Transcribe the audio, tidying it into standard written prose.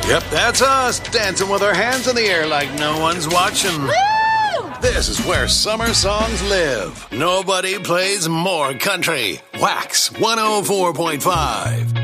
Yep, that's us, dancing with our hands in the air like no one's watching. Woo! This is where summer songs live. Nobody plays more country. Wax 104.5.